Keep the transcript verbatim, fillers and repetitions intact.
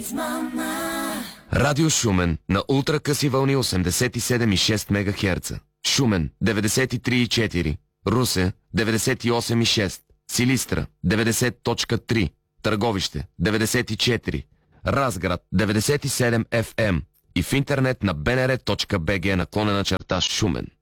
Радио Шумен на ултракъси вълни осемдесет и седем и шест мегахерца. Шумен деветдесет и три и четири. Русе деветдесет и осем и шест. Силистра деветдесет точка три. Търговище деветдесет и четири. Разград деветдесет и седем еф ем и в интернет на бнр точка бг наклонена черта Шумен.